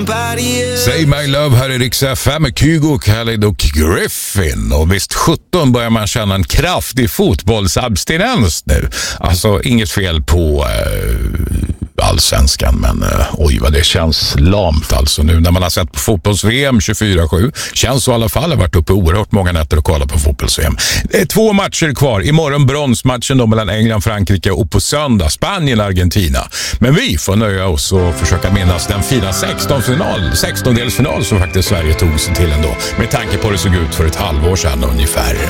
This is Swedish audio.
Say My Love här i Rix FM med Kygo, Khaled och Griffin. Och visst 17 börjar man känna en kraftig fotbollsabstinens nu. Alltså inget fel på allsvenskan, men oj vad det känns lamt alltså nu när man har sett på fotbolls-VM 24/7. Känns så i alla fall, har varit uppe oerhört många nätter och kollat på fotbolls-VM. Det är 2 matcher kvar. Imorgon bronsmatchen då mellan England, Frankrike och på söndag Spanien, Argentina. Men vi får nöja oss och försöka minnas den fina 16-delsfinal som faktiskt Sverige tog sig till ändå. Med tanke på hur det såg ut för ett halvår sedan ungefär.